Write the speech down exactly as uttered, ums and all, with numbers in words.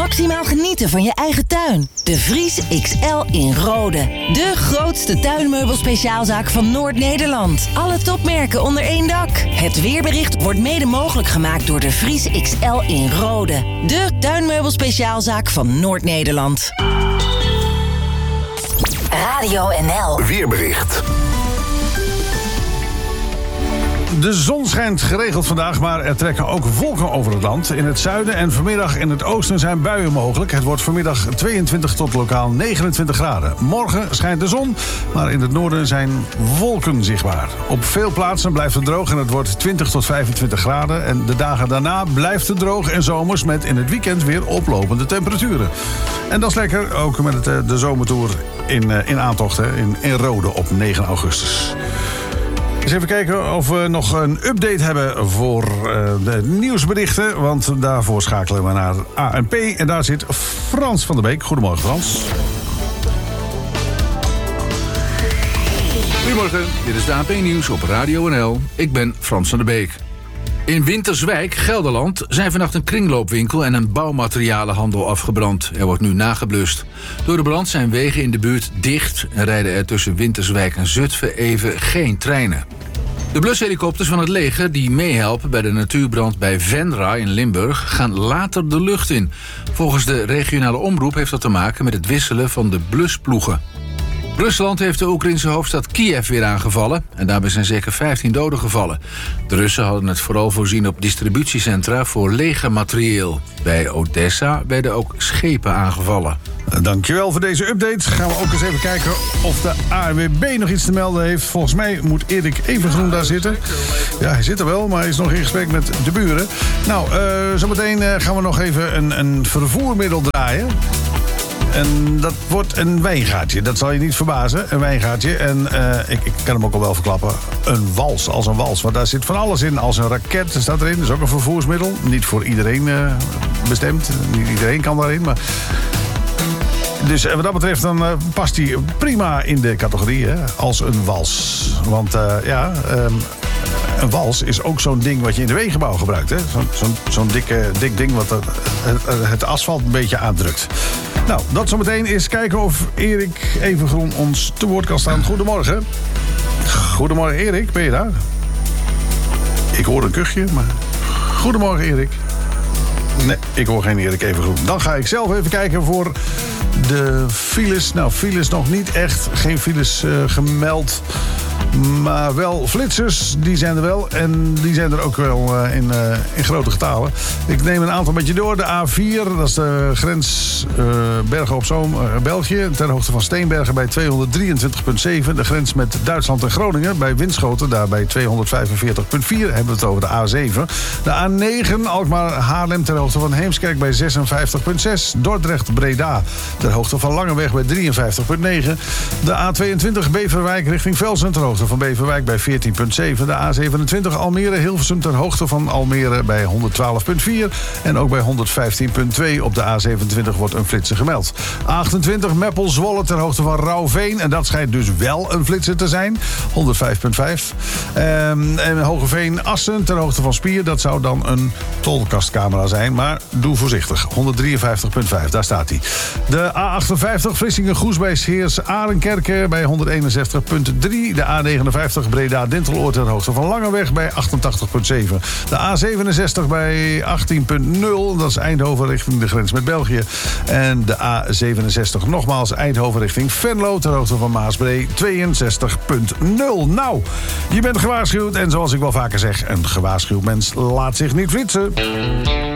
maximaal genieten van je eigen tuin. De Vries X L in Rode. De grootste tuinmeubelspeciaalzaak van Noord-Nederland. Alle topmerken onder één dak. Het weerbericht wordt mede mogelijk gemaakt door de Vries X L in Rode. De tuinmeubelspeciaalzaak van Noord-Nederland. Radio N L. Weerbericht. De zon schijnt geregeld vandaag, maar er trekken ook wolken over het land. In het zuiden en vanmiddag in het oosten zijn buien mogelijk. Het wordt vanmiddag tweeëntwintig tot lokaal negenentwintig graden. Morgen schijnt de zon, maar in het noorden zijn wolken zichtbaar. Op veel plaatsen blijft het droog en het wordt twintig tot vijfentwintig graden. En de dagen daarna blijft het droog en zomers met in het weekend weer oplopende temperaturen. En dat is lekker, ook met het, de zomertour in, in aantocht hè, in, in Rode op negen augustus. Eens even kijken of we nog een update hebben voor uh, de nieuwsberichten. Want daarvoor schakelen we naar A N P. En daar zit Frans van der Beek. Goedemorgen, Frans. Goedemorgen, dit is de A N P-nieuws op Radio N L. Ik ben Frans van der Beek. In Winterswijk, Gelderland, zijn vannacht een kringloopwinkel en een bouwmaterialenhandel afgebrand. Er wordt nu nageblust. Door de brand zijn wegen in de buurt dicht en rijden er tussen Winterswijk en Zutphen even geen treinen. De blushelikopters van het leger die meehelpen bij de natuurbrand bij Venra in Limburg gaan later de lucht in. Volgens de regionale omroep heeft dat te maken met het wisselen van de blusploegen. Rusland heeft de Oekraïnse hoofdstad Kiev weer aangevallen en daarbij zijn zeker vijftien doden gevallen. De Russen hadden het vooral voorzien op distributiecentra voor legermaterieel. Bij Odessa werden ook schepen aangevallen. Dankjewel voor deze update. Gaan we ook eens even kijken of de A N W B nog iets te melden heeft. Volgens mij moet Erik Evengroen daar zitten. Ja, hij zit er wel, maar hij is nog in gesprek met de buren. Nou, uh, zometeen uh, gaan we nog even een, een vervoermiddel draaien. En dat wordt een wijngaatje. Dat zal je niet verbazen, een wijngaatje. En uh, ik, ik kan hem ook al wel verklappen. Een wals, als een wals. Want daar zit van alles in. Als een raket staat erin. Dat is ook een vervoersmiddel. Niet voor iedereen uh, bestemd. Niet iedereen kan daarin, maar... Dus wat dat betreft dan uh, past hij prima in de categorie, hè, als een wals. Want uh, ja, um, een wals is ook zo'n ding wat je in de wegenbouw gebruikt. Hè? Zo'n, zo'n, zo'n dikke, dik ding wat het, het asfalt een beetje aandrukt. Nou, dat zometeen is kijken of Erik Evengroen ons te woord kan staan. Goedemorgen. Goedemorgen Erik, ben je daar? Ik hoor een kuchje, maar... Goedemorgen Erik. Nee, ik hoor geen Erik Evengroen. Dan ga ik zelf even kijken voor de files. Nou, files nog niet echt. Geen files uh, gemeld. Maar wel flitsers, die zijn er wel. En die zijn er ook wel uh, in, uh, in grote getalen. Ik neem een aantal met je door. De A vier, dat is de grens uh, Bergen op Zoom, uh, België. Ter hoogte van Steenbergen bij tweehonderddrieëntwintig komma zeven. De grens met Duitsland en Groningen bij Winschoten. Daar bij tweehonderdvijfenveertig komma vier. Hebben we het over de A zeven. De A negen, Alkmaar-Haarlem ter hoogte van Heemskerk bij zesenvijftig komma zes. Dordrecht-Breda ter hoogte van Langenweg bij drieënvijftig komma negen. De A tweeëntwintig Beverwijk richting Velsen ter hoogte van Beverwijk bij veertien komma zeven. De A zevenentwintig Almere-Hilversum ter hoogte van Almere bij honderdtwaalf komma vier. En ook bij honderdvijftien komma twee op de A zevenentwintig wordt een flitser gemeld. achtentwintig Meppel-Zwolle ter hoogte van Rauwveen. En dat schijnt dus wel een flitser te zijn. honderdvijf komma vijf. Um, en Hogeveen-Assen ter hoogte van Spier. Dat zou dan een tolkastcamera zijn. Maar doe voorzichtig. honderdrieënvijftig komma vijf, daar staat hij. De A achtenvijftig Vlissingen-Goes bij Heers-Arenkerke bij honderdeenenzestig komma drie. De A negenenvijftig Breda-Dinteloord ter hoogte van Langenweg bij achtentachtig komma zeven. De A zevenenzestig bij achttien komma nul. Dat is Eindhoven richting de grens met België. En de A zevenenzestig nogmaals Eindhoven richting Venlo ter hoogte van Maasbree tweeënzestig komma nul. Nou, je bent gewaarschuwd. En zoals ik wel vaker zeg, een gewaarschuwd mens laat zich niet flitsen.